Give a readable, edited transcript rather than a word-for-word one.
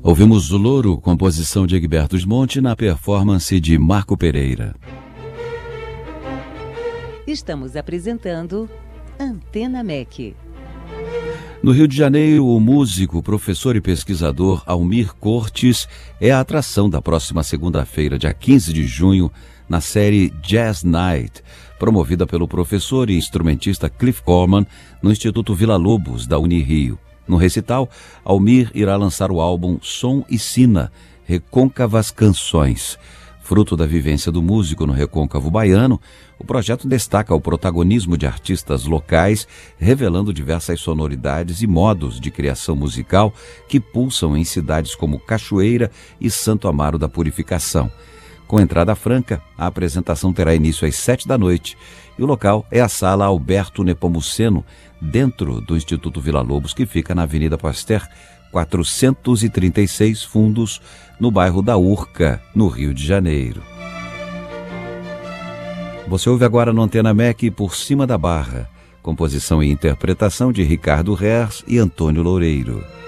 Ouvimos o Louro, composição de Egberto Monte, na performance de Marco Pereira. Estamos apresentando Antena MEC. No Rio de Janeiro, o músico, professor e pesquisador Almir Cortes é a atração da próxima segunda-feira, dia 15 de junho, na série Jazz Night, promovida pelo professor e instrumentista Cliff Corman no Instituto Villa-Lobos, da Unirio. No recital, Almir irá lançar o álbum Som e Sina, Recôncavas Canções. Fruto da vivência do músico no recôncavo baiano, o projeto destaca o protagonismo de artistas locais, revelando diversas sonoridades e modos de criação musical que pulsam em cidades como Cachoeira e Santo Amaro da Purificação. Com entrada franca, a apresentação terá início às 7 da noite e o local é a Sala Alberto Nepomuceno, dentro do Instituto Villa-Lobos, que fica na Avenida Pasteur, 436 Fundos, no bairro da Urca, no Rio de Janeiro. Você ouve agora no Antena MEC Por Cima da Barra, composição e interpretação de Ricardo Herz e Antônio Loureiro.